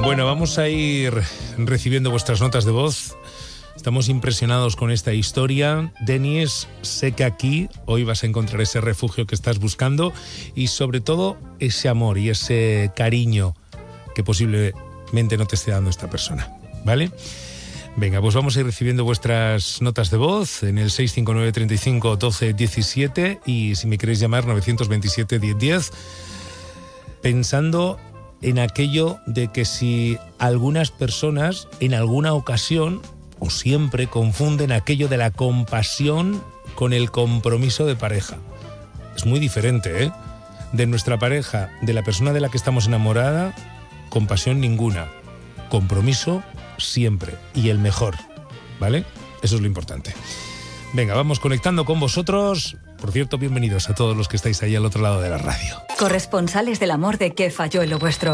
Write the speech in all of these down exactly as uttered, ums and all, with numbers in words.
Bueno, vamos a ir recibiendo vuestras notas de voz. Estamos impresionados con esta historia. Denis, sé que aquí hoy vas a encontrar ese refugio que estás buscando y sobre todo ese amor y ese cariño que posiblemente no te esté dando esta persona, ¿vale? Venga, pues vamos a ir recibiendo vuestras notas de voz en el seis cinco nueve, treinta y cinco, doce, diecisiete y si me queréis llamar nueve dos siete, diez, diez, pensando en aquello de que si algunas personas en alguna ocasión o siempre confunden aquello de la compasión con el compromiso de pareja. Es muy diferente, ¿eh? De nuestra pareja, de la persona de la que estamos enamorada, compasión ninguna. Compromiso siempre. Y el mejor, ¿vale? Eso es lo importante. Venga, vamos conectando con vosotros. Por cierto, bienvenidos a todos los que estáis ahí al otro lado de la radio. Corresponsales del amor de ¿Qué falló en lo vuestro?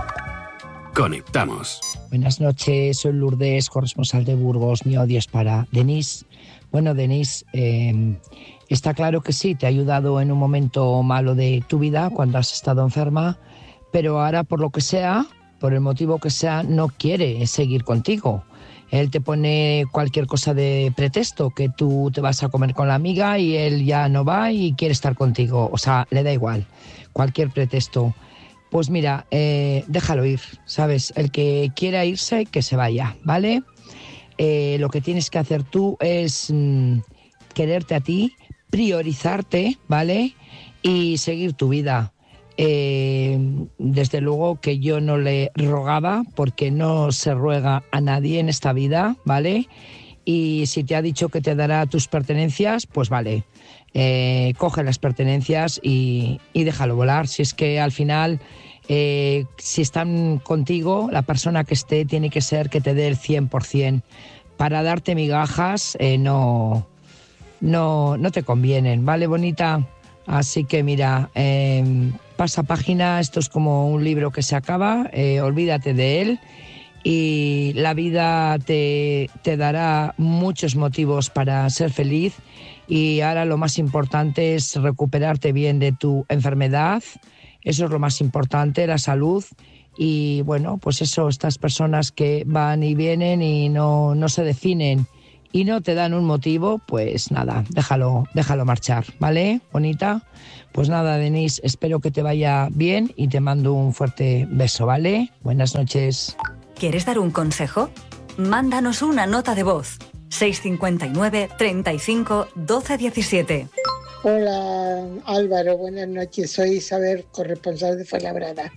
Conectamos. Buenas noches, soy Lourdes, corresponsal de Burgos. Mi odio es para Denis. Bueno, Denis, eh, está claro que sí, te ha ayudado en un momento malo de tu vida cuando has estado enferma, pero ahora por lo que sea, por el motivo que sea, no quiere seguir contigo. Él te pone cualquier cosa de pretexto, que tú te vas a comer con la amiga y él ya no va y quiere estar contigo. O sea, le da igual, cualquier pretexto. Pues mira, eh, déjalo ir, ¿sabes? El que quiera irse, que se vaya, ¿vale? Eh, lo que tienes que hacer tú es mmm, quererte a ti, priorizarte, ¿vale? Y seguir tu vida. Eh, desde luego que yo no le rogaba, porque no se ruega a nadie en esta vida, ¿vale? Y si te ha dicho que te dará tus pertenencias, pues vale, eh, coge las pertenencias y, y déjalo volar. Si es que al final, eh, si están contigo, la persona que esté tiene que ser que te dé el cien por ciento. Para darte migajas eh, no, no, no te convienen, ¿vale, bonita? Así que mira, eh, pasa página, esto es como un libro que se acaba, eh, olvídate de él y la vida te, te dará muchos motivos para ser feliz y ahora lo más importante es recuperarte bien de tu enfermedad, eso es lo más importante, la salud y bueno, pues eso, estas personas que van y vienen y no, no se definen y no te dan un motivo, pues nada, déjalo, déjalo marchar, ¿vale, bonita? Pues nada, Denise, espero que te vaya bien y te mando un fuerte beso, ¿vale? Buenas noches. ¿Quieres dar un consejo? Mándanos una nota de voz. seis cinco nueve, treinta y cinco, doce, diecisiete. Hola, Álvaro, buenas noches. Soy Isabel, corresponsal de Fuenlabrada.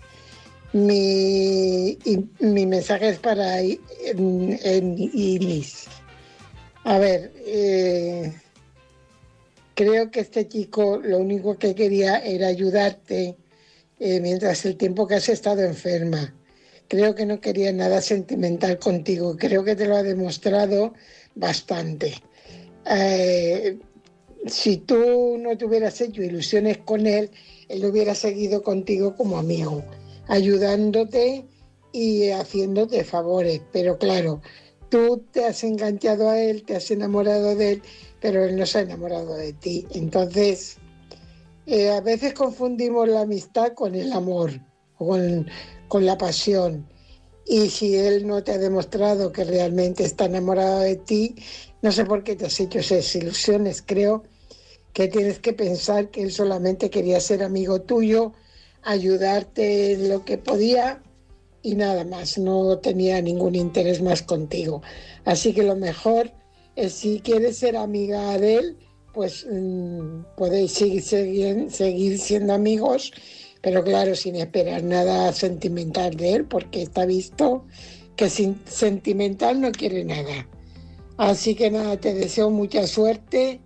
Mi, mi mensaje es para en, en Ilis. A ver, eh, creo que este chico lo único que quería era ayudarte eh, mientras el tiempo que has estado enferma. Creo que no quería nada sentimental contigo, creo que te lo ha demostrado bastante. Eh, si tú no te hubieras hecho ilusiones con él, él hubiera seguido contigo como amigo, ayudándote y haciéndote favores, pero claro, tú te has enganchado a él, te has enamorado de él, pero él no se ha enamorado de ti. Entonces, eh, a veces confundimos la amistad con el amor, con, con la pasión. Y si él no te ha demostrado que realmente está enamorado de ti, no sé por qué te has hecho esas ilusiones. Creo que tienes que pensar que él solamente quería ser amigo tuyo, ayudarte en lo que podía, y nada más, no tenía ningún interés más contigo. Así que lo mejor es, si quieres ser amiga de él, pues mmm, podéis seguir, seguir, seguir siendo amigos, pero claro, sin esperar nada sentimental de él, porque está visto que sin sentimental no quiere nada. Así que nada, te deseo mucha suerte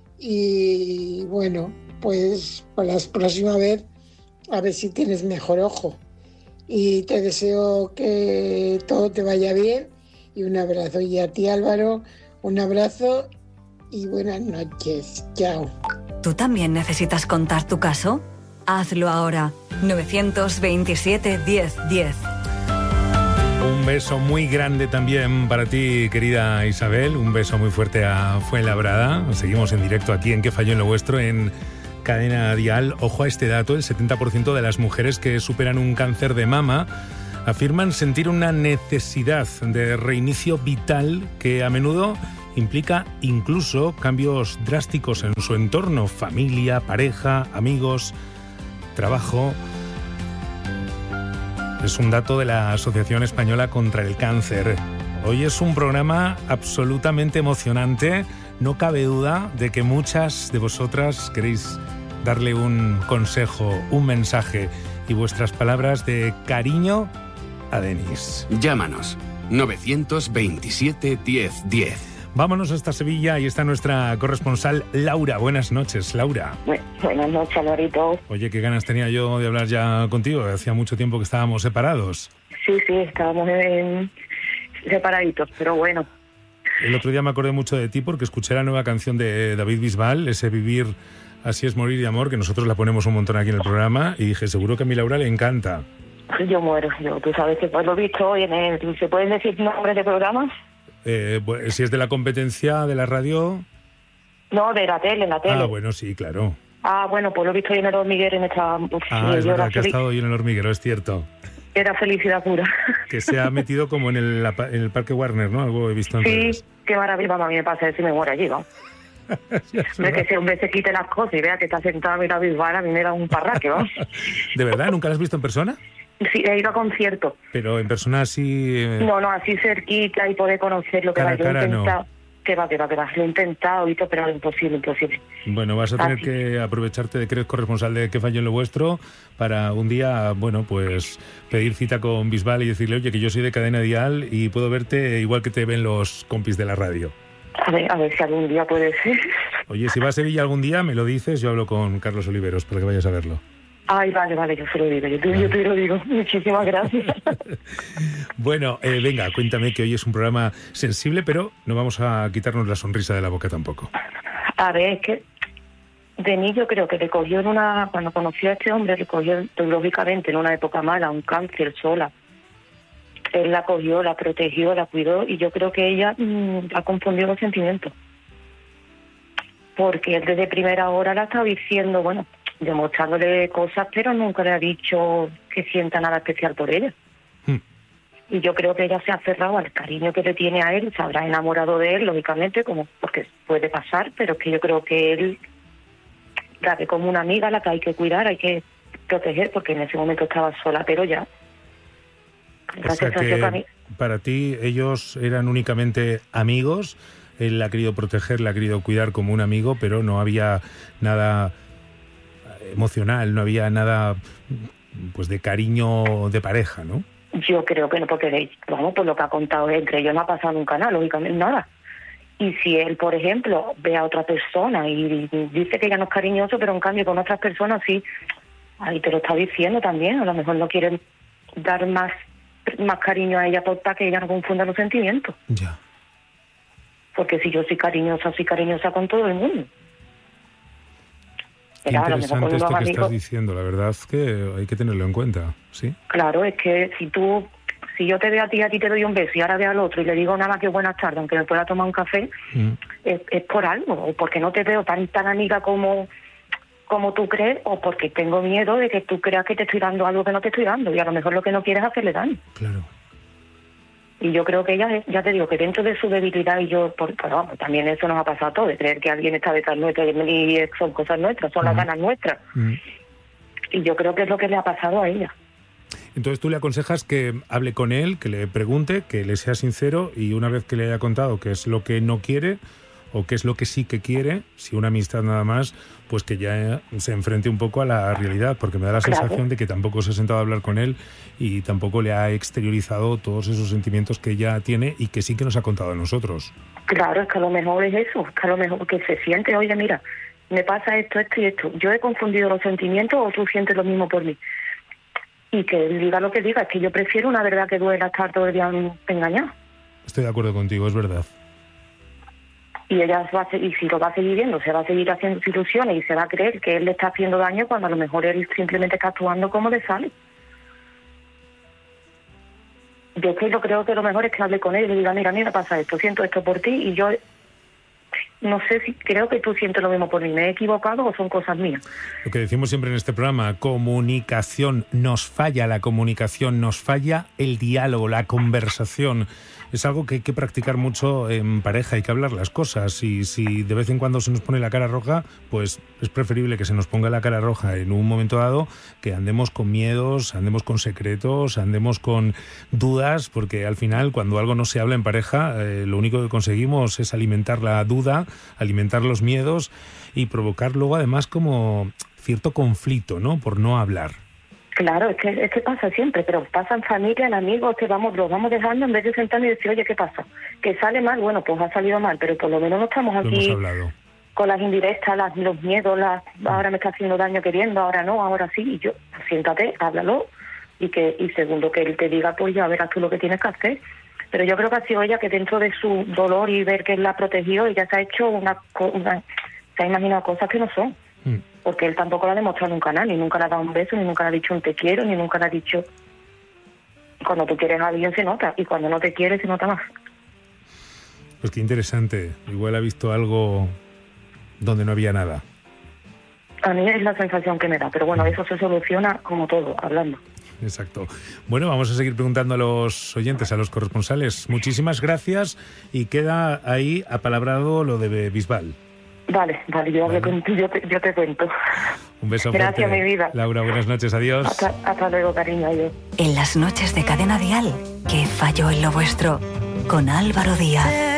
y bueno, pues para la próxima vez a ver si tienes mejor ojo. Y te deseo que todo te vaya bien y un abrazo. Y a ti, Álvaro, un abrazo y buenas noches. Chao. ¿Tú también necesitas contar tu caso? Hazlo ahora. nueve dos siete, diez, diez. Un beso muy grande también para ti, querida Isabel. Un beso muy fuerte a Fuenlabrada. Seguimos en directo aquí en ¿Qué falló en lo vuestro? En Cadena Dial. Ojo a este dato, el setenta por ciento de las mujeres que superan un cáncer de mama afirman sentir una necesidad de reinicio vital que a menudo implica incluso cambios drásticos en su entorno, familia, pareja, amigos, trabajo. Es un dato de la Asociación Española contra el Cáncer. Hoy es un programa absolutamente emocionante. No cabe duda de que muchas de vosotras queréis darle un consejo, un mensaje y vuestras palabras de cariño a Denis. Llámanos novecientos veintisiete diez diez. Vámonos hasta Sevilla y está nuestra corresponsal Laura. Buenas noches, Laura. Buenas noches, Lorito. Oye, qué ganas tenía yo de hablar ya contigo. Hacía mucho tiempo que estábamos separados. Sí, sí, estábamos en... separaditos, pero bueno. El otro día me acordé mucho de ti porque escuché la nueva canción de David Bisbal, ese Vivir así es morir de amor, que nosotros la ponemos un montón aquí en el programa, y dije, seguro que a mi Laura le encanta. Yo muero, yo, tú sabes que pues lo he visto hoy en el... ¿Se pueden decir nombres de programas? Eh, bueno, si es de la competencia de la radio... No, de la tele, en la tele. Ah, bueno, sí, claro. Ah, bueno, pues lo he visto hoy en el hormiguero en esta... Uf, ah, es verdad que ha feliz... estado hoy en el hormiguero, es cierto. Era felicidad pura. Que se ha metido como en el, en el Parque Warner, ¿no? Algo he visto en Sí, redes. qué maravilla, a mí me pasa eso y me muero allí, ¿no? No es que ese hombre se quite las cosas y vea que está sentado a mirar Bisbal, a mí me da un parraque, ¿no? ¿De verdad? ¿Nunca la has visto en persona? Sí, he ido a conciertos. Pero en persona así... Eh... No, no, así cerquita y poder conocerlo, que cara va, a yo cara, he intentado... no. Que va, que va, que va, lo he intentado, Vito, pero imposible, imposible. Bueno, vas a tener Así. que aprovecharte de que eres corresponsal de Que Fallo en lo Vuestro para un día, bueno, pues pedir cita con Bisbal y decirle, oye, que yo soy de Cadena Dial y puedo verte igual que te ven los compis de la radio. A ver, a ver si algún día puede ser. Oye, si vas a Sevilla algún día, me lo dices, yo hablo con Carlos Oliveros para que vayas a verlo. Ay, vale, vale, yo se lo digo, yo te, yo te lo digo. Muchísimas gracias. Bueno, eh, venga, cuéntame, que hoy es un programa sensible, pero no vamos a quitarnos la sonrisa de la boca tampoco. A ver, es que Denis yo creo que le cogió en una... Cuando conoció a este hombre, le cogió lógicamente en una época mala, un cáncer sola. Él la cogió, la protegió, la cuidó y yo creo que ella mmm, ha confundido los sentimientos. Porque él desde primera hora la estaba diciendo, bueno, demostrándole cosas, pero nunca le ha dicho que sienta nada especial por ella. Hmm. Y yo creo que ella se ha aferrado al cariño que le tiene a él, se habrá enamorado de él, lógicamente, como porque puede pasar, pero es que yo creo que él la ve como una amiga a la que hay que cuidar, hay que proteger, porque en ese momento estaba sola, pero ya. O sea que para ti ellos eran únicamente amigos, él la ha querido proteger, la ha querido cuidar como un amigo, pero no había nada emocional, no había nada pues de cariño de pareja, ¿no? Yo creo que no, porque vamos, por lo que ha contado entre ellos no ha pasado nunca nada, lógicamente nada. Y si él, por ejemplo, ve a otra persona y dice que ella no es cariñoso, pero en cambio con otras personas sí, ahí te lo está diciendo también, a lo mejor no quieren dar más más cariño a ella para que ella no confunda los sentimientos. Ya. Porque si yo soy cariñosa, soy cariñosa con todo el mundo. Qué Era, interesante esto que amigos, estás diciendo, la verdad es que hay que tenerlo en cuenta, ¿sí? Claro, es que si tú, si yo te veo a ti, a ti te doy un beso y ahora veo al otro y le digo nada más que buenas tardes, aunque me pueda tomar un café, mm. es, es por algo, o porque no te veo tan tan amiga como, como tú crees, o porque tengo miedo de que tú creas que te estoy dando algo que no te estoy dando, y a lo mejor lo que no quieres es hacerle daño. Claro. Y yo creo que ella, ya te digo, que dentro de su debilidad, y yo, por, pero vamos, también eso nos ha pasado a todos, de creer que alguien está detrás nuestra y son cosas nuestras, son uh-huh. las ganas nuestras. Uh-huh. Y yo creo que es lo que le ha pasado a ella. Entonces tú le aconsejas que hable con él, que le pregunte, que le sea sincero, y una vez que le haya contado qué es lo que no quiere o qué es lo que sí que quiere, si una amistad nada más, pues que ya se enfrente un poco a la realidad, porque me da la claro. sensación de que tampoco se ha sentado a hablar con él y tampoco le ha exteriorizado todos esos sentimientos que ella tiene y que sí que nos ha contado a nosotros. Claro, es que a lo mejor es eso, es que a lo mejor que se siente, oye, mira, me pasa esto, esto y esto, yo he confundido los sentimientos o tú sientes lo mismo por mí. Y que él diga lo que diga, es que yo prefiero una verdad que duela estar todo el día engañado. Estoy de acuerdo contigo, es verdad. Y ella va a seguir, y si lo va a seguir viendo, se va a seguir haciendo ilusiones y se va a creer que él le está haciendo daño cuando a lo mejor él simplemente está actuando como le sale. Yo que lo creo que lo mejor es que hable con él y le diga, mira, mira, pasa esto, siento esto por ti y yo no sé si creo que tú sientes lo mismo por mí. ¿Me he equivocado o son cosas mías? Lo que decimos siempre en este programa, comunicación, nos falla la comunicación, nos falla el diálogo, la conversación. Es algo que hay que practicar mucho en pareja, hay que hablar las cosas, y si de vez en cuando se nos pone la cara roja, pues es preferible que se nos ponga la cara roja en un momento dado, que andemos con miedos, andemos con secretos, andemos con dudas, porque al final cuando algo no se habla en pareja, eh, lo único que conseguimos es alimentar la duda, alimentar los miedos y provocar luego además como cierto conflicto, ¿no? Por no hablar. Claro, es que, es que pasa siempre, pero pasa en familia, en amigos, que vamos, los vamos dejando en vez de sentarnos y decir, oye, ¿qué pasa? Que sale mal, bueno, pues ha salido mal, pero por lo menos no estamos aquí con las indirectas, las, los miedos, las, ahora me está haciendo daño queriendo, ahora no, ahora sí, y yo, pues siéntate, háblalo, y que y segundo que él te diga, pues ya verás tú lo que tienes que hacer. Pero yo creo que ha sido ella que dentro de su dolor y ver que él la protegió, ella se ha hecho una, una se ha imaginado cosas que no son. Mm. Porque él tampoco lo ha demostrado nunca nada, ni nunca le ha dado un beso, ni nunca le ha dicho un te quiero, ni nunca le ha dicho... Cuando tú quieres a alguien se nota, y cuando no te quiere se nota más. Pues qué interesante. Igual ha visto algo donde no había nada. A mí es la sensación que me da, pero bueno, eso se soluciona como todo, hablando. Exacto. Bueno, vamos a seguir preguntando a los oyentes, a los corresponsales. Muchísimas gracias, y queda ahí apalabrado lo de Bisbal. Vale, vale, yo, vale. Con, yo, te, yo te cuento. Un beso Gracias, fuerte. Mi vida. Laura, buenas noches, adiós. Hasta, hasta luego, cariño, adiós. En las noches de Cadena Dial, ¿qué falló en lo vuestro? Con Álvaro Díaz.